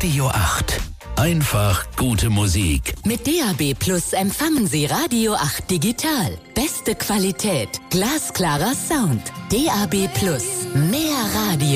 Radio 8. Einfach gute Musik. Mit DAB Plus empfangen Sie Radio 8 digital. Beste Qualität, glasklarer Sound. DAB Plus, mehr Radio.